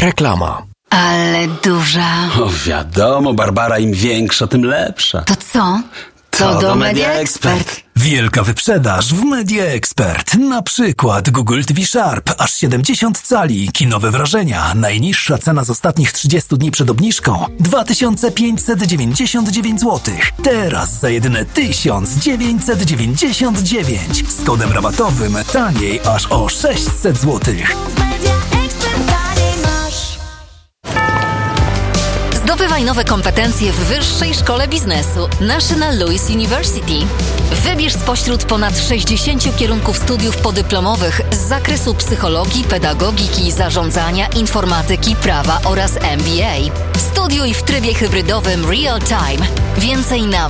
Reklama. Ale duża. O, wiadomo, Barbara, im większa, tym lepsza. To co? To do Media Expert. Wielka wyprzedaż w Media Expert. Na przykład Google TV Sharp, aż 70 cali, kinowe wrażenia. Najniższa cena z ostatnich 30 dni przed obniżką 2599 zł. Teraz za jedyne 1999. Z kodem rabatowym taniej aż o 600 zł. Zdobywaj nowe kompetencje w Wyższej Szkole Biznesu National Louis University. Wybierz spośród ponad 60 kierunków studiów podyplomowych z zakresu psychologii, pedagogiki, zarządzania, informatyki, prawa oraz MBA. Studiuj w trybie hybrydowym Real Time. Więcej na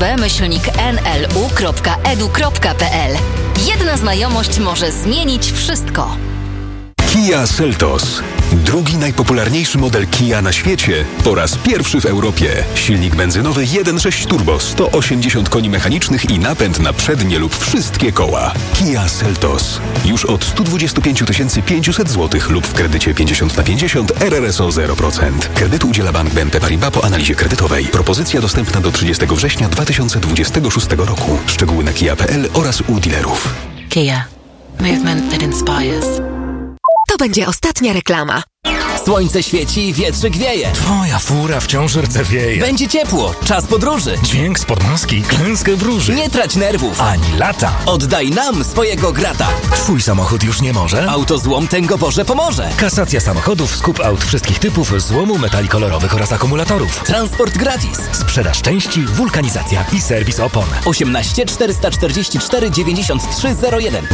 wsb-nlu.edu.pl. Jedna znajomość może zmienić wszystko. Kia Seltos. Drugi najpopularniejszy model Kia na świecie po raz pierwszy w Europie. Silnik benzynowy 1.6 turbo, 180 koni mechanicznych i napęd na przednie lub wszystkie koła. Kia Seltos. Już od 125 500 zł lub w kredycie 50/50 RRSO 0%. Kredytu udziela Bank BNP Paribas po analizie kredytowej. Propozycja dostępna do 30 września 2026 roku. Szczegóły na kia.pl oraz u dealerów. Kia. Movement that inspires. To będzie ostatnia reklama. Słońce świeci, wietrzyk wieje. Twoja fura wciąż rdzewieje. Będzie ciepło, czas podróży. Dźwięk z podmaski klęskę wróży. Nie trać nerwów. Ani lata. Oddaj nam swojego grata. Twój samochód już nie może? Autozłom Tęgo Boże pomoże. Kasacja samochodów, skup aut wszystkich typów, złomu metali kolorowych oraz akumulatorów. Transport gratis. Sprzedaż części, wulkanizacja i serwis opon. 18 444 9301.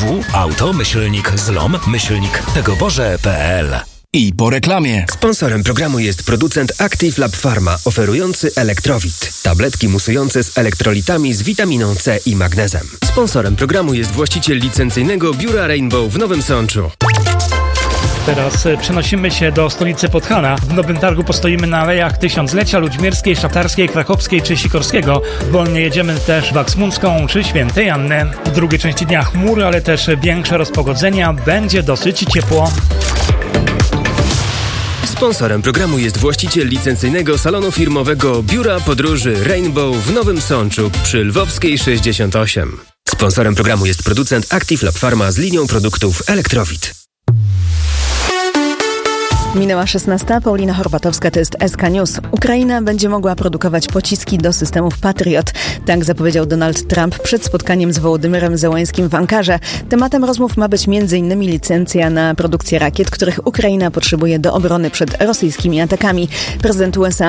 www.auto-zlom-tegoboże.pl. I po reklamie. Sponsorem programu jest producent Active Lab Pharma, oferujący Elektrowit. Tabletki musujące z elektrolitami z witaminą C i magnezem. Sponsorem programu jest właściciel licencyjnego biura Rainbow w Nowym Sączu. Teraz przenosimy się do stolicy Podhala. W Nowym Targu postoimy na alejach Tysiąclecia, Ludźmierskiej, Szaftarskiej, Krakowskiej czy Sikorskiego. Wolnie jedziemy też Waksmundzką czy Świętej Anny. W drugiej części dnia chmury, ale też większe rozpogodzenia. Będzie dosyć ciepło. Sponsorem programu jest właściciel licencyjnego salonu firmowego biura podróży Rainbow w Nowym Sączu przy Lwowskiej 68. Sponsorem programu jest producent Active Lab Pharma z linią produktów Elektrowit. Minęła 16. Paulina Horbatowska, to jest SK News. Ukraina będzie mogła produkować pociski do systemów Patriot. Tak zapowiedział Donald Trump przed spotkaniem z Wołodymyrem Zełańskim w Ankarze. Tematem rozmów ma być m.in. licencja na produkcję rakiet, których Ukraina potrzebuje do obrony przed rosyjskimi atakami. Prezydent USA